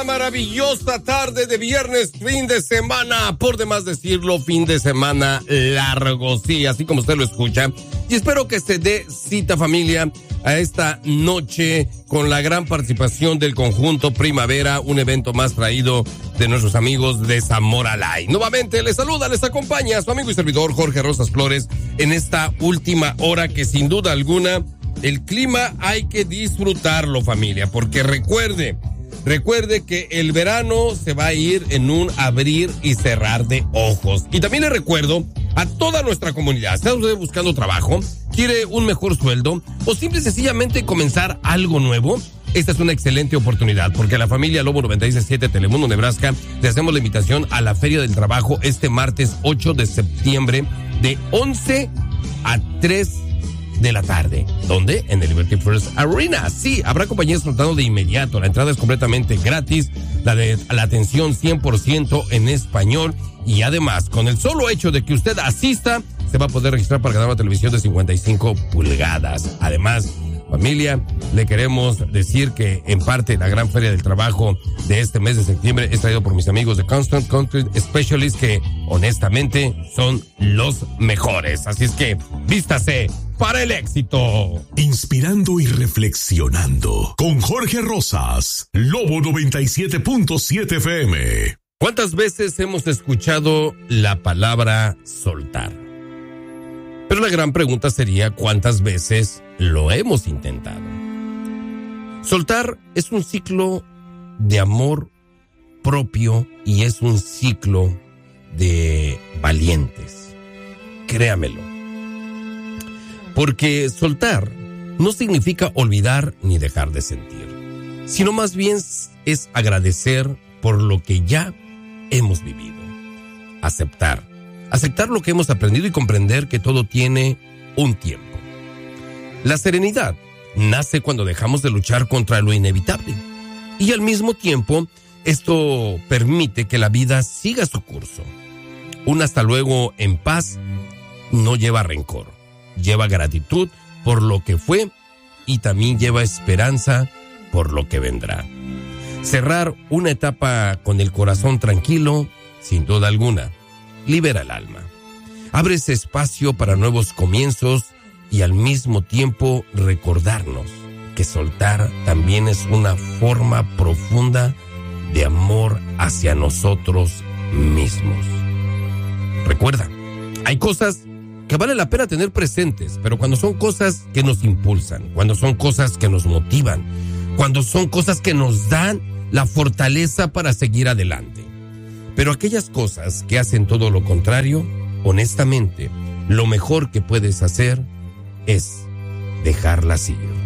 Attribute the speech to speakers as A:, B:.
A: esta maravillosa tarde de viernes, fin de semana, por demás decirlo, fin de semana largo, sí, así como usted lo escucha. Y espero que se dé cita, familia, a esta noche con la gran participación del conjunto Primavera, un evento más traído de nuestros amigos de Zamora Live. Nuevamente les saluda, les acompaña su amigo y servidor Jorge Rosas Flores en esta última hora que sin duda alguna el clima hay que disfrutarlo, familia, porque recuerde que el verano se va a ir en un abrir y cerrar de ojos. Y también le recuerdo a toda nuestra comunidad, ¿está usted buscando trabajo? ¿Quiere un mejor sueldo? ¿O simple y sencillamente comenzar algo nuevo? Esta es una excelente oportunidad, porque la familia Lobo 96.7 Telemundo, Nebraska, le hacemos la invitación a la Feria del Trabajo este martes 8 de septiembre de 11 a 3 de la tarde. ¿Dónde? En el Liberty First Arena. Sí, habrá compañías flotando de inmediato. La entrada es completamente gratis. La atención 100% en español. Y además, con el solo hecho de que usted asista, se va a poder registrar para ganar una televisión de 55 pulgadas. Además, familia, le queremos decir que en parte la gran feria del trabajo de este mes de septiembre es traído por mis amigos de Constant Concrete Specialists, que honestamente son los mejores. Así es que vístase para el éxito.
B: Inspirando y reflexionando con Jorge Rosas, Lobo 97.7 FM.
A: ¿Cuántas veces hemos escuchado la palabra soltar? Pero la gran pregunta sería, ¿cuántas veces lo hemos intentado? Soltar es un ciclo de amor propio y es un ciclo de valientes. Créamelo. Porque soltar no significa olvidar ni dejar de sentir, sino más bien es agradecer por lo que ya hemos vivido. Aceptar lo que hemos aprendido y comprender que todo tiene un tiempo. La serenidad nace cuando dejamos de luchar contra lo inevitable y al mismo tiempo esto permite que la vida siga su curso. Un hasta luego en paz no lleva rencor, lleva gratitud por lo que fue y también lleva esperanza por lo que vendrá. Cerrar una etapa con el corazón tranquilo, sin duda alguna, libera el alma. Abre ese espacio para nuevos comienzos y al mismo tiempo recordarnos que soltar también es una forma profunda de amor hacia nosotros mismos. Recuerda, hay cosas que vale la pena tener presentes, pero cuando son cosas que nos impulsan, cuando son cosas que nos motivan, cuando son cosas que nos dan la fortaleza para seguir adelante. Pero aquellas cosas que hacen todo lo contrario, honestamente, lo mejor que puedes hacer es dejarlas ir.